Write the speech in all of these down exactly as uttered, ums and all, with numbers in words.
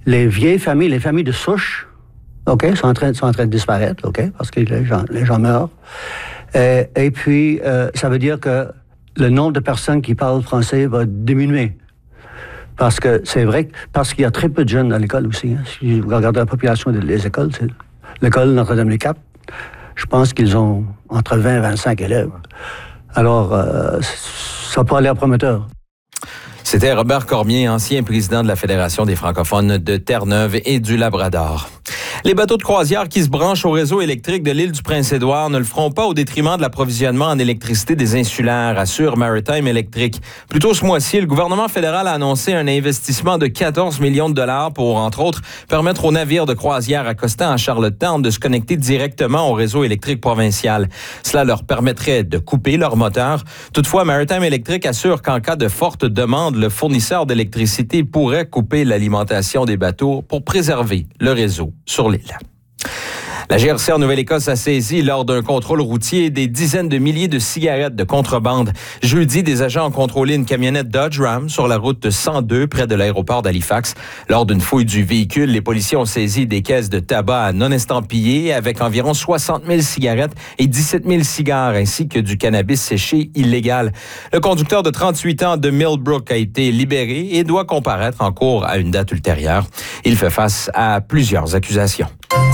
les vieilles familles, les familles de souche, OK, sont en train, sont en train de disparaître, OK, parce que les gens, les gens meurent. Et, et puis, euh, ça veut dire que le nombre de personnes qui parlent français va diminuer. Parce que c'est vrai, parce qu'il y a très peu de jeunes à l'école aussi. Hein. Si vous regardez la population des écoles, c'est l'école Notre-Dame-des-Capes, je pense qu'ils ont entre vingt et vingt-cinq élèves. Alors, euh, ça peut aller prometteur. C'était Robert Cormier, ancien président de la Fédération des francophones de Terre-Neuve et du Labrador. Les bateaux de croisière qui se branchent au réseau électrique de l'île du Prince-Édouard ne le feront pas au détriment de l'approvisionnement en électricité des insulaires, assure Maritime Electric. Plus tôt ce mois-ci, le gouvernement fédéral a annoncé un investissement de quatorze millions de dollars pour, entre autres, permettre aux navires de croisière accostant à Charlottetown de se connecter directement au réseau électrique provincial. Cela leur permettrait de couper leur moteur. Toutefois, Maritime Electric assure qu'en cas de forte demande, le fournisseur d'électricité pourrait couper l'alimentation des bateaux pour préserver le réseau sur l'île. La G R C en Nouvelle-Écosse a saisi lors d'un contrôle routier des dizaines de milliers de cigarettes de contrebande. Jeudi, des agents ont contrôlé une camionnette Dodge Ram sur la route cent deux près de l'aéroport d'Halifax. Lors d'une fouille du véhicule, les policiers ont saisi des caisses de tabac non estampillées avec environ soixante mille cigarettes et dix-sept mille cigares ainsi que du cannabis séché illégal. Le conducteur de trente-huit ans de Millbrook a été libéré et doit comparaître en cours à une date ultérieure. Il fait face à plusieurs accusations.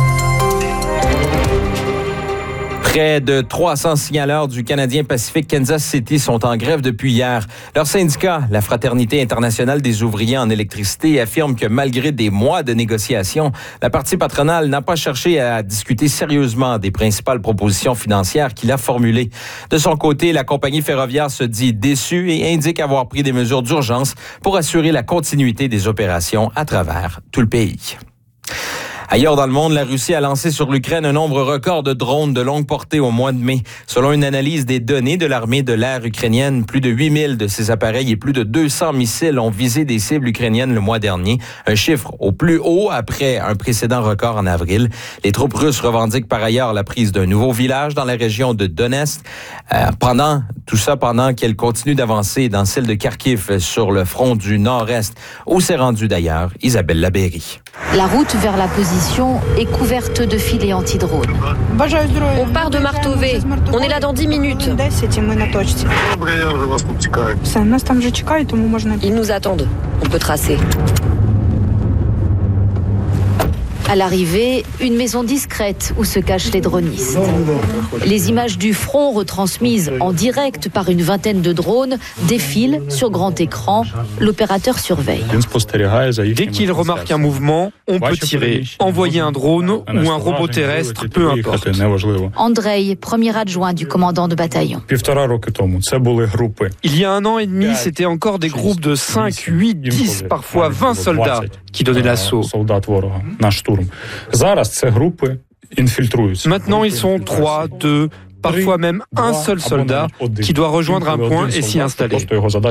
Près de trois cents signaleurs du Canadien Pacifique Kansas City sont en grève depuis hier. Leur syndicat, la Fraternité internationale des ouvriers en électricité, affirme que malgré des mois de négociations, la partie patronale n'a pas cherché à discuter sérieusement des principales propositions financières qu'il a formulées. De son côté, la compagnie ferroviaire se dit déçue et indique avoir pris des mesures d'urgence pour assurer la continuité des opérations à travers tout le pays. Ailleurs dans le monde, la Russie a lancé sur l'Ukraine un nombre record de drones de longue portée au mois de mai. Selon une analyse des données de l'armée de l'air ukrainienne, plus de huit mille de ces appareils et plus de deux cents missiles ont visé des cibles ukrainiennes le mois dernier. Un chiffre au plus haut après un précédent record en avril. Les troupes russes revendiquent par ailleurs la prise d'un nouveau village dans la région de Donetsk. Euh, pendant tout ça, pendant qu'elle continue d'avancer dans celle de Kharkiv sur le front du nord-est, où s'est rendue d'ailleurs Isabelle Labéry. La route vers la position est couverte de filets anti-drones. On part de Martové. On est là dans dix minutes. Ils nous attendent. On peut tracer. À l'arrivée, une maison discrète où se cachent les dronistes. Les images du front retransmises en direct par une vingtaine de drones défilent sur grand écran. L'opérateur surveille. Dès qu'il remarque un mouvement, on peut tirer, envoyer un drone ou un robot terrestre, peu importe. Andrei, premier adjoint du commandant de bataillon. Il y a un an et demi, c'était encore des groupes de cinq, huit, dix, parfois vingt soldats qui donnaient l'assaut. Maintenant, ils sont trois, deux, parfois même un seul soldat qui doit rejoindre un point et s'y installer.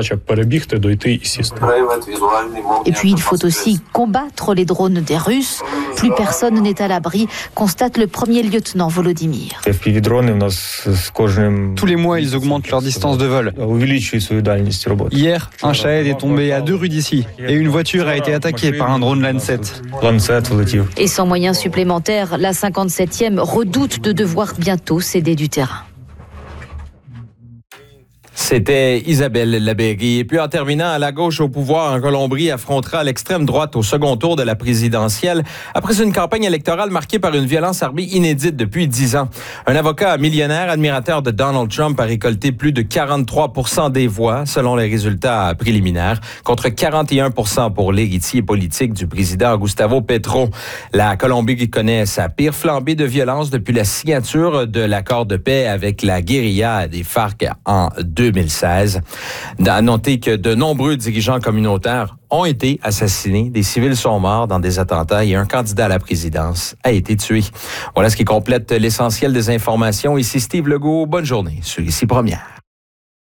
Et puis il faut aussi combattre les drones des Russes. Plus personne n'est à l'abri, constate le premier lieutenant Volodymyr. Tous les mois, ils augmentent leur distance de vol. Hier, un Shahed est tombé à deux rues d'ici et une voiture a été attaquée par un drone Lancet. Et sans moyens supplémentaires, la cinquante-septième redoute de devoir bientôt céder du terrain. C'était Isabelle Labéry. Et puis en terminant, à la gauche au pouvoir en Colombie affrontera l'extrême droite au second tour de la présidentielle après une campagne électorale marquée par une violence armée inédite depuis dix ans. Un avocat millionnaire, admirateur de Donald Trump, a récolté plus de quarante-trois pour cent des voix selon les résultats préliminaires, contre quarante et un pour cent pour l'héritier politique du président Gustavo Petro. La Colombie connaît sa pire flambée de violence depuis la signature de l'accord de paix avec la guérilla des FARC en deux mille seize. À noter que de nombreux dirigeants communautaires ont été assassinés, des civils sont morts dans des attentats et un candidat à la présidence a été tué. Voilà ce qui complète l'essentiel des informations. Ici Steve Legault, bonne journée sur Ici Première.